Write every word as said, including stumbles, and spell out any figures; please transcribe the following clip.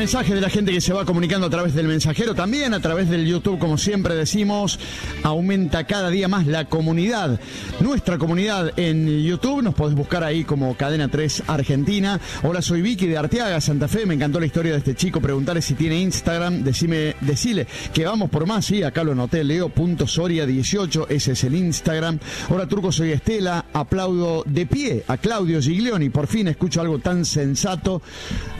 mensajes de la gente que se va comunicando a través del mensajero, también a través del YouTube, como siempre decimos, aumenta cada día más la comunidad, nuestra comunidad en YouTube, nos podés buscar ahí como Cadena tres Argentina. Hola, soy Vicky de Arteaga, Santa Fe, me encantó la historia de este chico, preguntarle si tiene Instagram, decime, decile que vamos por más, sí, acá lo anoté, leo punto soria dieciocho, ese es el Instagram. Hola Turco, soy Estela, aplaudo de pie a Claudio Giglioni, por fin escucho algo tan sensato.